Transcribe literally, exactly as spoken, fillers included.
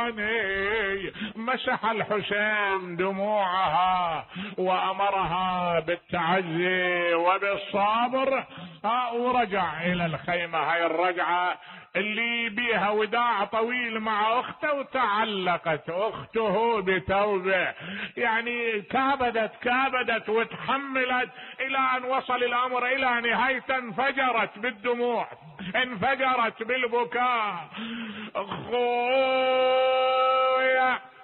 مسح الحسين دموعها وأمرها بالتعزي وبالصبر، ورجع إلى الخيمة. هاي الرجعة اللي بيها وداع طويل مع أخته، وتعلقت أخته بثوبه، يعني كابدت كابدت وتحملت إلى أن وصل الأمر إلى نهاية انفجرت بالدموع، انفجرت بالبكاء. خوف